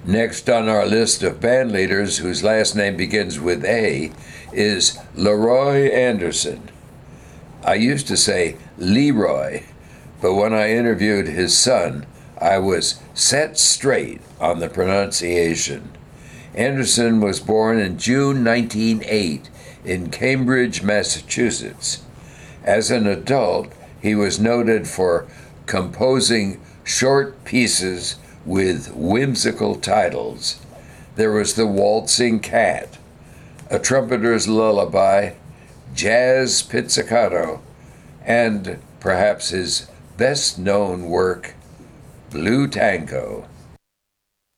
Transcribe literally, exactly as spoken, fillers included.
Next on our list of band leaders whose last name begins with A is Leroy Anderson. I used to say Leroy, but when I interviewed his son, I was set straight on the pronunciation. Anderson was born in June nineteen oh eight in Cambridge, Massachusetts. As an adult, he was noted for composing short pieces with whimsical titles. There was The Waltzing Cat, A Trumpeter's Lullaby, Jazz Pizzicato, and perhaps his best known work, Blue Tango.